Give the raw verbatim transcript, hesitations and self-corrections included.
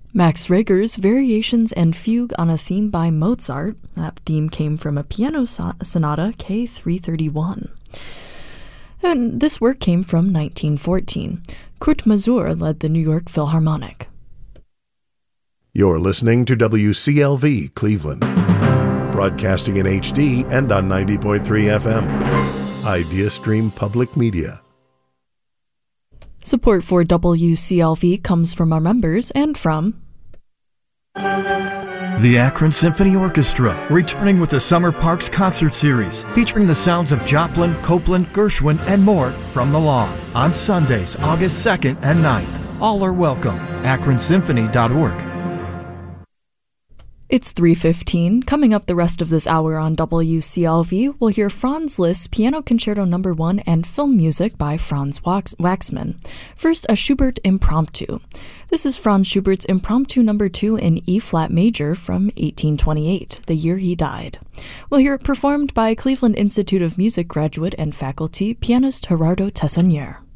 Max Reger's Variations and Fugue on a Theme by Mozart. That theme came from a piano so- sonata K three thirty-one. And this work came from nineteen fourteen. Kurt Masur led the New York Philharmonic. You're listening to W C L V Cleveland, broadcasting in H D and on ninety point three F M. IdeaStream Public Media. Support for W C L V comes from our members and from the Akron Symphony Orchestra, returning with the Summer Parks Concert Series, featuring the sounds of Joplin, Copeland, Gershwin, and more from the lawn on Sundays, August second and ninth. All are welcome. akron symphony dot org. It's three fifteen. Coming up the rest of this hour on W C L V, we'll hear Franz Liszt's Piano Concerto Number one and film music by Franz Wax- Waxman. First, a Schubert Impromptu. This is Franz Schubert's Impromptu Number two in E-flat major from eighteen twenty-eight, the year he died. We'll hear it performed by Cleveland Institute of Music graduate and faculty pianist Gerardo Tessonnier.